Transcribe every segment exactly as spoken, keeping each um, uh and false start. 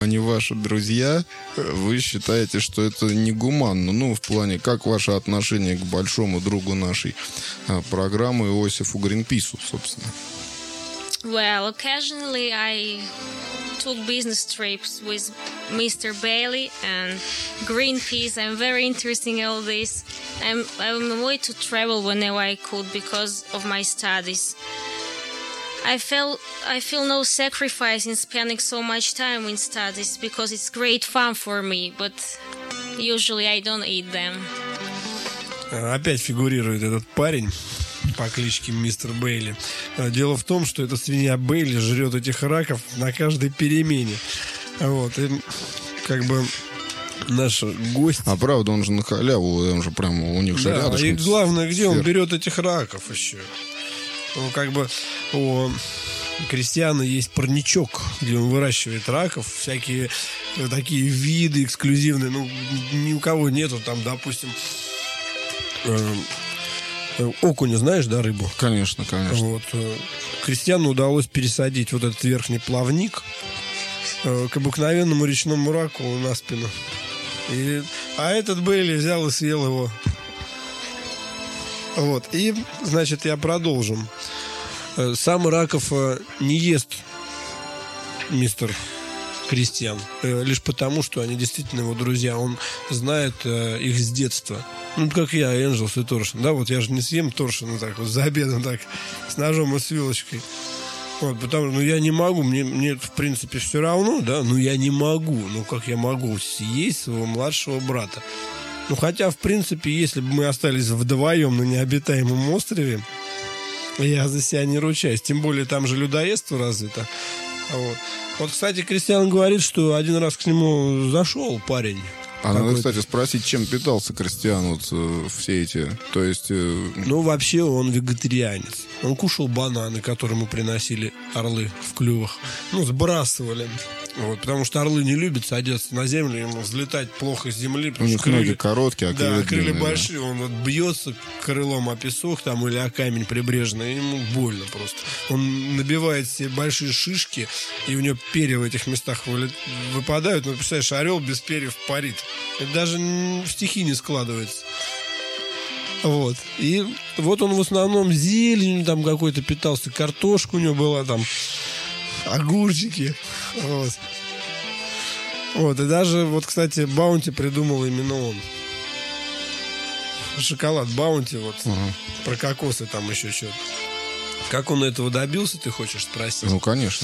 они ваши друзья, вы считаете, что это негуманно? Ну, в плане, как ваше отношение к большому другу нашей а, программы Иосифу Гринпису, собственно? Well, occasionally I took business trips with Mister Bailey and Greenpeace. I'm very interested in all this. I'm, I'm a way to travel whenever I could because of my studies. I feel I feel no sacrifice in spending so much time in studies because it's great fun for me, but usually I don't eat them. Опять фигурирует этот парень по кличке Мистер Бейли. Дело в том, что эта свинья Бейли жрет этих раков на каждой перемене. Вот. И как бы наш гость... А правда, он же на халяву, он же прямо у них же да, рядышком. И главное, где он сверху берет этих раков еще? Ну, как бы у Кристиана есть парничок, где он выращивает раков, всякие такие виды эксклюзивные. Ну, ни у кого нету там, допустим, э, окуня, знаешь, да, рыбу? Конечно, конечно. Вот. Кристиану удалось пересадить вот этот верхний плавник э, к обыкновенному речному раку на спину. И, а этот Бейли взял и съел его. Вот. И, значит, я продолжу. Сам раков не ест мистер Кристиан, лишь потому, что они действительно его друзья. Он знает их с детства. Ну, как я, Энджелс и Торшин. Да, вот я же не съем Торшина так вот за обедом, так, с ножом и с вилочкой. Вот, потому что, ну, я не могу, мне, мне, в принципе, все равно, да, но я не могу. Ну, как я могу съесть своего младшего брата? Ну, хотя, в принципе, если бы мы остались вдвоем на необитаемом острове, я за себя не ручаюсь. Тем более, там же людоедство развито. Вот. Вот, кстати, Кристиан говорит, что один раз к нему зашел парень. А надо, кстати, спросить, чем питался Кристиан вот э, все эти, то есть... Э... Ну, вообще, он вегетарианец. Он кушал бананы, которые ему приносили орлы в клювах. Ну, сбрасывали. Вот, потому что орлы не любят садиться на землю, ему взлетать плохо с земли. У них ноги короткие, а крылья да, крылья длинные, большие. Да. Он вот бьется крылом о песок там, или о камень прибрежный, и ему больно просто. Он набивает себе большие шишки, и у него перья в этих местах выпадают. Ну, представляешь, орел без перьев парит. Это даже в стихи не складывается. Вот. И вот он в основном зеленью там какой-то питался, картошка у него была там, огурчики. Вот. Вот. И даже, вот, кстати, Баунти придумал именно он. Шоколад Баунти, вот. Угу. Про кокосы там еще что-то. Как он этого добился, ты хочешь спросить? Ну, конечно.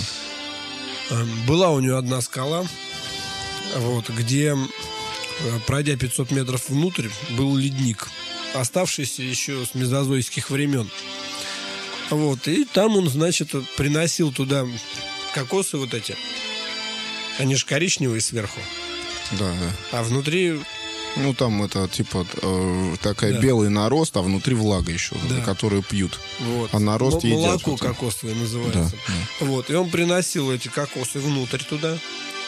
Была у него одна скала, вот, где, пройдя пятьсот метров внутрь, был ледник, оставшийся еще с мезозойских времен. Вот. И там он, значит, приносил туда кокосы вот эти. Они же коричневые сверху. Да, да. А внутри... Ну, там это, типа, э, такая да. белый нарост, а внутри влага еще, да. Которую пьют. Вот. А нарост М- едят. Молоко вот кокосовое называется. Да, да. Вот. И он приносил эти кокосы внутрь туда.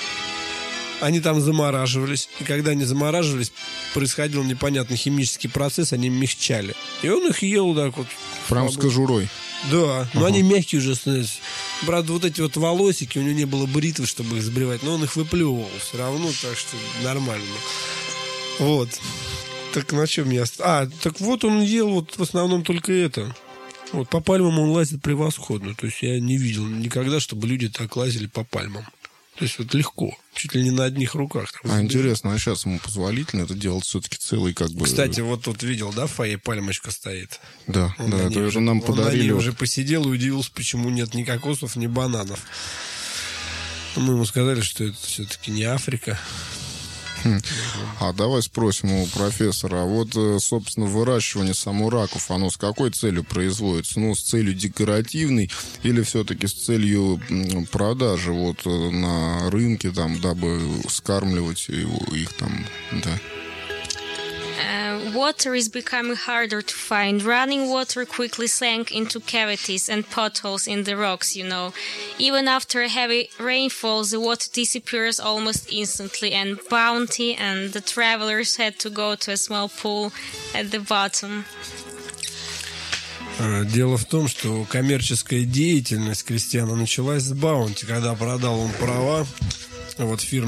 Они там замораживались. И когда они замораживались, происходил непонятный химический процесс, они мягчали. И он их ел так вот. Прям с кожурой. Да, но ага. они мягкие уже становятся. Правда, вот эти вот волосики, у него не было бритвы, чтобы их сбривать, но он их выплевывал все равно, так что нормально. Вот. Так на чем я... А, так вот он ел вот в основном только это. Вот по пальмам он лазит превосходно. То есть я не видел никогда, чтобы люди так лазили по пальмам. То есть вот легко, чуть ли не на одних руках. А забежит. Интересно, а сейчас ему позволительно это делать все-таки целый как бы... Кстати, вот тут видел, да, в фойе пальмочка стоит? Да, он да, это уже нам он подарили. Он уже посидел и удивился, почему нет ни кокосов, ни бананов. Мы ему сказали, что это все-таки не Африка. Хм. А давай спросим у профессора, а вот, собственно, выращивание самураков, оно с какой целью производится? Ну, с целью декоративной или все-таки с целью продажи вот на рынке, там, дабы скармливать их там, да? Uh, water is becoming harder to find. Running water quickly sank into cavities and potholes in the rocks, you know. Even after heavy rainfall, the water disappears almost instantly, and Bounty and the travelers had to go to a small pool at the bottom. Дело в том, что коммерческая деятельность Кристиана началась с Баунти, когда продал он права вот фирме